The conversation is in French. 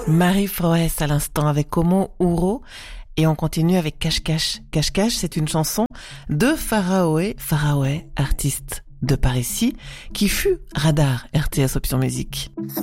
Marie Froès à l'instant avec Como Uro. Et on continue avec Cache Cache. Cache Cache, c'est une chanson de Pharaoé, artiste de par ici, qui fut radar RTS Option Musique.